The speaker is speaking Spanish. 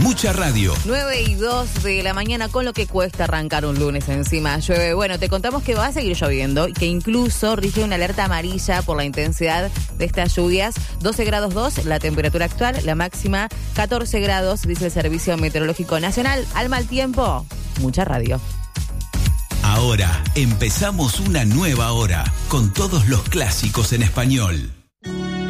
Mucha radio. 9:02 de la mañana, con lo que cuesta arrancar un lunes encima. Llueve. Bueno, te contamos que va a seguir lloviendo y que incluso rige una alerta amarilla por la intensidad de estas lluvias. 12 grados 2, la temperatura actual, la máxima 14 grados, dice el Servicio Meteorológico Nacional. Al mal tiempo, mucha radio. Ahora empezamos una nueva hora con todos los clásicos en español.